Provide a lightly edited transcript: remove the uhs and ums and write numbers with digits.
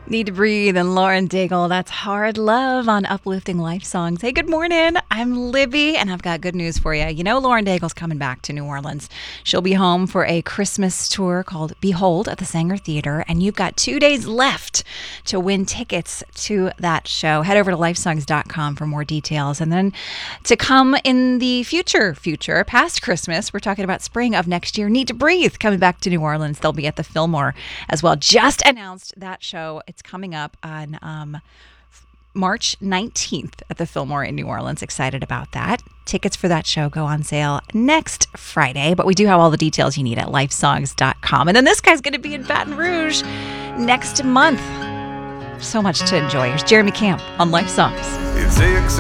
Need to Breathe and Lauren Daigle. That's Hard Love on Uplifting Life Songs. Hey, good morning. I'm Libby, and I've got good news for you. You know Lauren Daigle's coming back to New Orleans. She'll be home for a Christmas tour called Behold at the Sanger Theater, and you've got 2 days left to win tickets to that show. Head over to lifesongs.com for more details. And then to come in the future, past Christmas, we're talking about spring of next year, Need to Breathe coming back to New Orleans. They'll be at the Fillmore as well. Just announced that show. It's coming up on March 19th at the Fillmore in New Orleans. Excited about that. Tickets for that show go on sale next Friday, but we do have all the details you need at lifesongs.com. And then this guy's going to be in Baton Rouge next month. So much to enjoy. Here's Jeremy Camp on Life Songs.